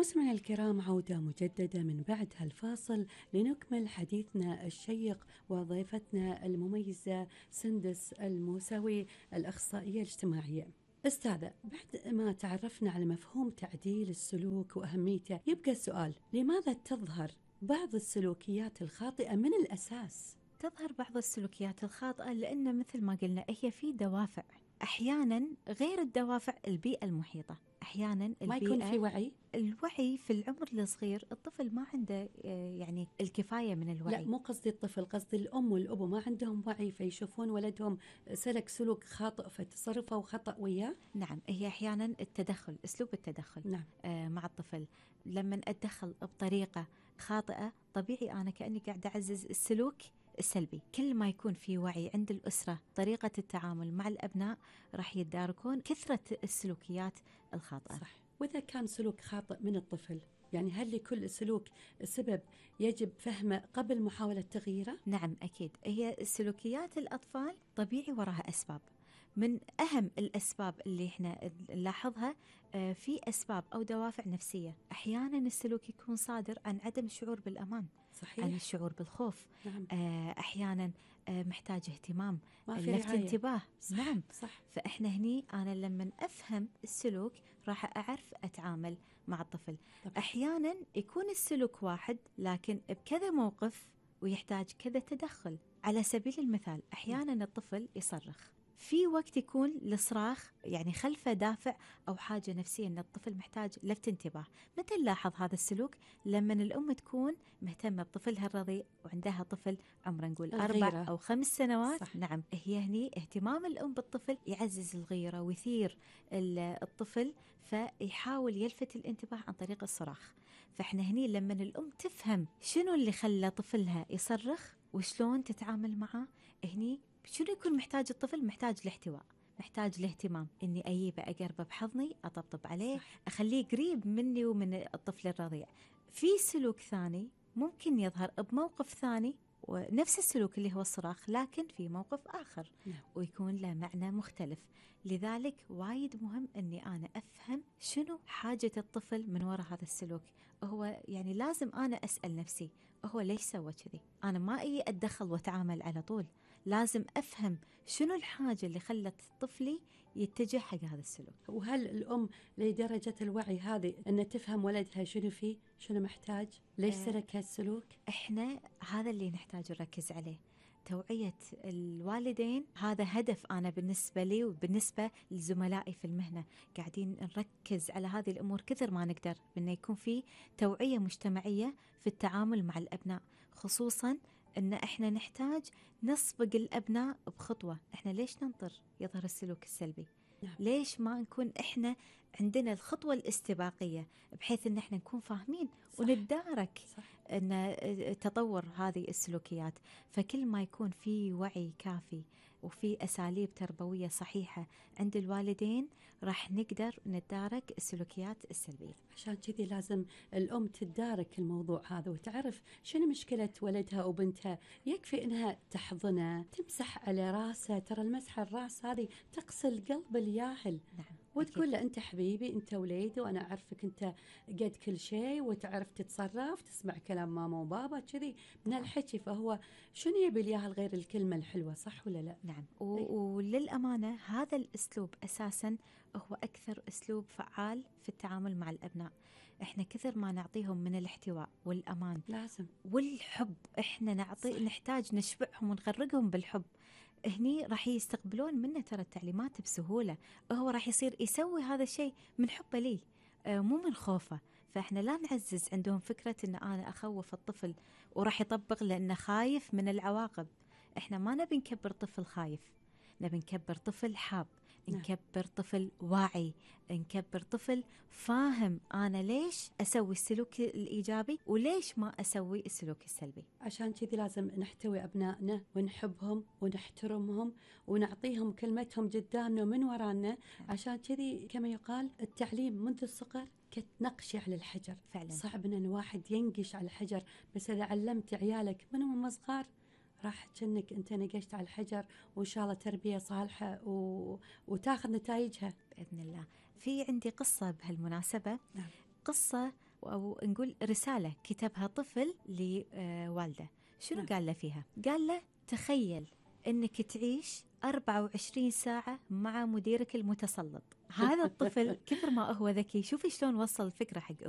مستمعينا الكرام، عودة مجددة من بعد هالفاصل لنكمل حديثنا الشيق وضيفتنا المميزة سندس الموسوي، الأخصائية الاجتماعية. أستاذة، بعد ما تعرفنا على مفهوم تعديل السلوك وأهميته، يبقى السؤال: لماذا تظهر بعض السلوكيات الخاطئة من الأساس؟ تظهر بعض السلوكيات الخاطئة لأن مثل ما قلنا هي في دوافع، أحيانا غير الدوافع البيئة المحيطة، أحيانا ما يكون في وعي. الوعي في العمر الصغير الطفل ما عنده يعني الكفاية من الوعي. لا، مو قصدي الطفل، قصدي الأم والأبو ما عندهم وعي فيشوفون ولدهم سلك سلوك خاطئ فتصرفوا خطأ وياه. نعم، هي أحيانا التدخل، أسلوب التدخل نعم. مع الطفل. لما أتدخل بطريقة خاطئة طبيعي أنا كأني قاعدة أعزز السلوك السلبي. كل ما يكون في وعي عند الأسرة طريقة التعامل مع الأبناء راح يتداركون كثرة السلوكيات الخاطئة. صح. وإذا كان سلوك خاطئ من الطفل، يعني هل لكل سلوك سبب يجب فهمه قبل محاولة تغييره؟ نعم أكيد، هي سلوكيات الأطفال طبيعي وراها أسباب. من أهم الأسباب اللي احنا نلاحظها في أسباب أو دوافع نفسية. أحيانا السلوك يكون صادر عن عدم الشعور بالأمان، صحيح. عن الشعور بالخوف. نعم. أحيانا محتاج اهتمام، ما في لفت رعاية. انتباه. صح. نعم. صح. فإحنا هني أنا لما أفهم السلوك راح أعرف أتعامل مع الطفل. طبعا. أحيانا يكون السلوك واحد لكن بكذا موقف ويحتاج كذا تدخل. على سبيل المثال أحيانا الطفل يصرخ، في وقت يكون الصراخ يعني خلفه دافع أو حاجة نفسية أن الطفل محتاج لفت انتباه. متى نلاحظ هذا السلوك؟ لما الأم تكون مهتمة بطفلها الرضيع وعندها طفل عمره نقول 4 أو 5 سنوات. صح. نعم، هي هني اهتمام الأم بالطفل يعزز الغيرة ويثير الطفل، فيحاول يلفت الانتباه عن طريق الصراخ. فإحنا هني لما الأم تفهم شنو اللي خلى طفلها يصرخ وشلون تتعامل معه، هني شنو يكون محتاج الطفل؟ محتاج الاحتواء، محتاج الاهتمام، اني اجيبه اقربه بحضني، اطبطب عليه. صح. اخليه قريب مني ومن الطفل الرضيع. في سلوك ثاني ممكن يظهر بموقف ثاني ونفس السلوك اللي هو الصراخ لكن في موقف آخر. نعم. ويكون له معنى مختلف. لذلك وايد مهم أني أنا أفهم شنو حاجة الطفل من وراء هذا السلوك. هو يعني لازم أنا أسأل نفسي هو ليش سوى كذي. أنا ما أجي أتدخل وأتعامل على طول، لازم أفهم شنو الحاجة اللي خلت طفلي يتجه حق هذا السلوك. وهل الأم لدرجة الوعي هذه أن تفهم ولدها شنو فيه، شنو محتاج، ليش سلك هالسلوك؟ إحنا هذا اللي نحتاج نركز عليه، توعية الوالدين. هذا هدف أنا بالنسبة لي وبالنسبة لزملائي في المهنة، قاعدين نركز على هذه الأمور كثر ما نقدر، بأنه يكون في توعية مجتمعية في التعامل مع الأبناء، خصوصاً أن إحنا نحتاج نسبق الأبناء بخطوة. إحنا ليش ننطر يظهر السلوك السلبي؟ نعم. ليش ما نكون إحنا عندنا الخطوة الاستباقية بحيث أن إحنا نكون فاهمين ونتدارك أن تطور هذه السلوكيات. فكل ما يكون في وعي كافي وفي أساليب تربوية صحيحة عند الوالدين راح نقدر نتدارك السلوكيات السلبية. عشان كذي لازم الأم تتدارك الموضوع هذا وتعرف شنو مشكلة ولدها أو بنتها. يكفي إنها تحضنه، تمسح على راسه، ترى المسحة الراس هذه تغسل قلب الياهل. نعم. وتقول له أنت حبيبي، أنت وليدي، وأنا أعرفك أنت قد كل شيء وتعرف تتصرف، تسمع كلام ماما وبابا كذي من الحكي. فهو شنو يبي الياهل غير الكلمة الحلوة، صح ولا لا؟ نعم. وللأمانة هذا الأسلوب أساساً هو أكثر أسلوب فعال في التعامل مع الأبناء. إحنا كثر ما نعطيهم من الاحتواء والأمان لازم والحب، إحنا نحتاج نشبعهم ونغرقهم بالحب. هني راح يستقبلون منه ترى التعليمات بسهولة. هو راح يصير يسوي هذا الشيء من حبه لي مو من خوفه. فإحنا لا نعزز عندهم فكرة أن أنا أخوف الطفل وراح يطبق لأنه خايف من العواقب. إحنا ما نبي نكبر طفل خايف، نبي نكبر طفل حاب، نكبر طفل واعي، نكبر طفل فاهم أنا ليش أسوي السلوك الإيجابي وليش ما أسوي السلوك السلبي. عشان كذي لازم نحتوي أبنائنا ونحبهم ونحترمهم ونعطيهم كلمتهم قدامنا ومن ورانا. عشان كذي كما يقال التعليم منذ الصغر كنقش على الحجر. فعلا صعب أن واحد ينقش على الحجر، بس إذا علمت عيالك من هم صغار راح كأنك أنت نقشت على الحجر، وإن شاء الله تربية صالحة وتاخذ نتائجها بإذن الله. في عندي قصة بهالمناسبة. نعم. قصة أو نقول رسالة كتبها طفل لوالده. شنو قال له فيها؟ قال له تخيل أنك تعيش 24 ساعة مع مديرك المتسلط. هذا الطفل كثر ما هو ذكي، شوفي شلون وصل الفكرة حق